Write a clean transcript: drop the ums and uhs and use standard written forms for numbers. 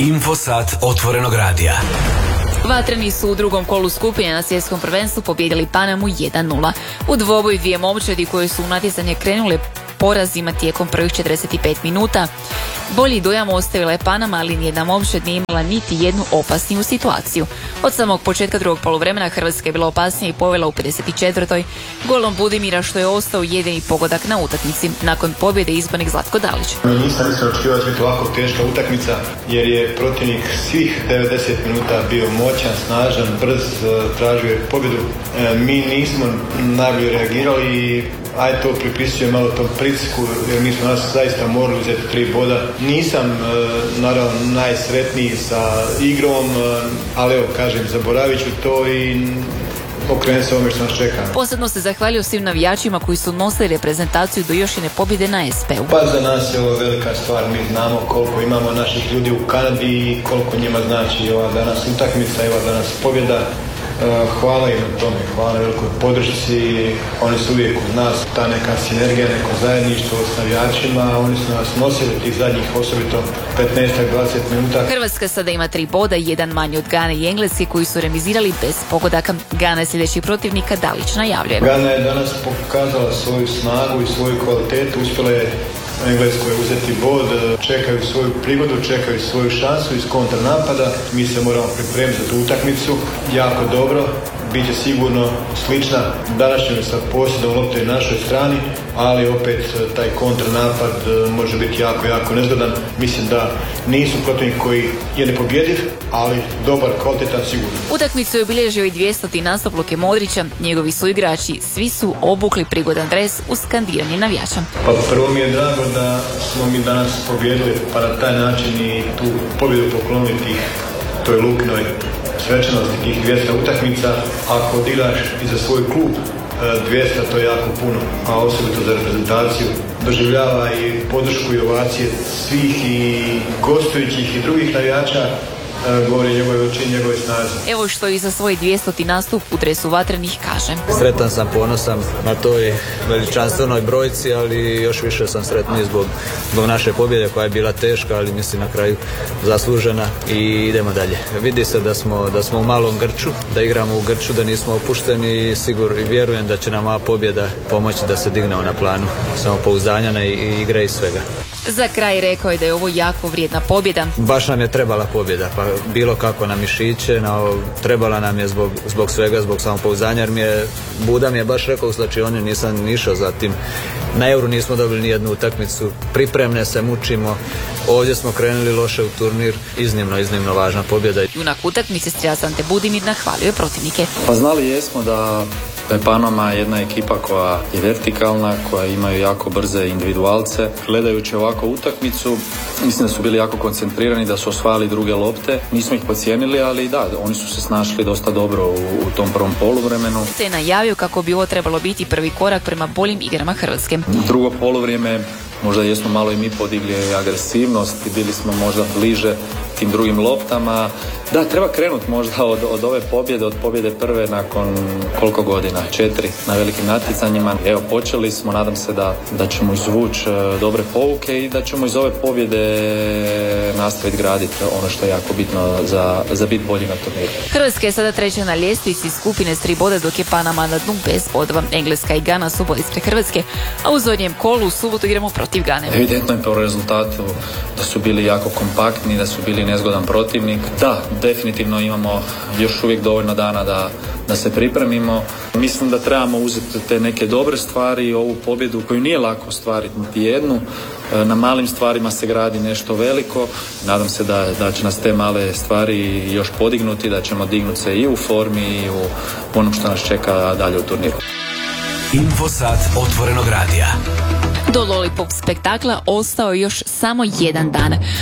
Infosat otvorenog radija. Vatreni su u drugom kolu skupine na svjetskom prvenstvu pobijedili Panamu 1:0. U dvoboju dvije momčadi koje su u natjecanje krenule porazima tijekom prvih 45 minuta. Bolji dojam ostavila je Panama, ali nijedna momčad nije imala niti jednu opasniju situaciju. Od samog početka drugog poluvremena Hrvatska je bila opasnija i povela u 54. golom Budimira, što je ostao jedini pogodak na utakmici. Nakon pobjede izbornik Zlatko Dalić. Nisam mislio očekivati biti ovako teška utakmica, jer je protivnik svih 90 minuta bio moćan, snažan, brz, tražio je pobjedu. Mi nismo najbolje reagirali i to pripisuje malo tom pritisku, jer mi smo nas zaista morali uzeti 3 boda. Nisam naravno najsretniji sa igrom, ali evo kažem, zaboravit ću to i okrenuti se ovome što nas čeka. Posebno se zahvalio svim navijačima koji su nosili reprezentaciju do još jedne pobjede na SP-u. Pa za nas je ovo velika stvar, mi znamo koliko imamo naših ljudi u Kanadi i koliko njima znači ova danas utakmica i ova danas pobjeda. Hvala im na tome, hvala na velikoj podršci, oni su uvijek uz nas, ta neka sinergija, neko zajedništvo s navijačima, oni su nas nosili tih zadnjih osobito 15-20 minuta. Hrvatska sada ima 3 boda, jedan manje od Gane i Engleske koji su remizirali bez pogodaka. Gana je sljedeći protivnika, Dalić najavljuje. Gana je danas pokazala svoju snagu i svoju kvalitetu, uspjela je Engleskoj uzeti bod, čekaju svoju prigodu, čekaju svoju šansu iz kontranapada. Mi se moramo pripremiti za tu utakmicu jako dobro, bit će sigurno slična današnjoj sa posjedom lopte na našoj strani, ali opet taj kontranapad može biti jako nezgodan. Mislim da nisu protivnik koji je nepobjediv, ali dobar, kvalitetan sigurno. Utakmicu je obilježio i 200. nastup Luke Modrića. Njegovi su igrači svi su obukli prigodan dres uz skandiranje navijača. Pa prvo mi je drago da smo mi danas pobjedili, pa na taj način i tu pobjedu poklonili toj Lukinoj svečanosti tih 200 utakmica. Ako odigraš i za svoj klub 200, to je jako puno, a osobito za reprezentaciju. Doživljava i podršku i ovacije svih i gostujućih i drugih navijača, govori njegove većini, njegove snazi. Evo što i za svoj 200. nastup u dresu Vatrenih kaže. Sretan sam, ponosan na toj veličanstvenoj brojci, ali još više sam sretniji zbog naše pobjede koja je bila teška, ali mislim na kraju zaslužena i idemo dalje. Vidi se da smo u malom grču, da igramo u grču, da nismo opušteni i sigurno i vjerujem da će nam ova pobjeda pomoći da se dignemo na planu samopouzdanja i igre i svega. Za kraj rekao je da je ovo jako vrijedna pobjeda. Baš nam je trebala pobjeda, pa bilo kako na mišiće, trebala nam je zbog svega, zbog samopouzdanja, jer Buda mi je baš rekao, znači nisam išao za tim. Na Euru nismo dobili ni jednu utakmicu, pripremne se mučimo, ovdje smo krenuli loše u turnir, iznimno važna pobjeda. Junak utakmice strelac Ante Budimir nahvalio je protivnike. Pa znali jesmo da je Panama jedna ekipa koja je vertikalna, koja imaju jako brze individualce. Gledajući ovako utakmicu, mislim da su bili jako koncentrirani, da su osvajali druge lopte. Nismo ih podcijenili, ali da, oni su se snašli dosta dobro u tom prvom poluvremenu. Te je najavio kako bi ovo trebalo biti prvi korak prema boljim igrama Hrvatske. Drugo poluvrijeme možda jesmo malo i mi podigli agresivnost i bili smo možda bliže tim drugim loptama. Da, treba krenuti možda od ove pobjede, od pobjede prve nakon koliko godina, 4 na velikim natjecanjima. Evo, počeli smo, nadam se da ćemo izvući dobre pouke i da ćemo iz ove pobjede nastaviti graditi ono što je jako bitno za biti bolji na turniru. Hrvatska je sada treća na ljestvici skupine s 3 boda, dok je Panama na dnu bez bodova. Engleska i Gana su bolji ispred Hrvatske, a u zadnjem kolu u subotu igramo protiv Gane. Evidentno je po rezultatu da su bili jako kompaktni, da su bili nezgodan protivnik. Da, definitivno imamo još uvijek dovoljno dana da se pripremimo. Mislim da trebamo uzeti te neke dobre stvari i ovu pobjedu koju nije lako ostvariti niti jednu. Na malim stvarima se gradi nešto veliko. Nadam se da će nas te male stvari još podignuti, da ćemo dignuti se i u formi i u onom što nas čeka dalje u turniru. Infosat otvorenog radija. Do Lollipop spektakla ostao je još samo jedan dan.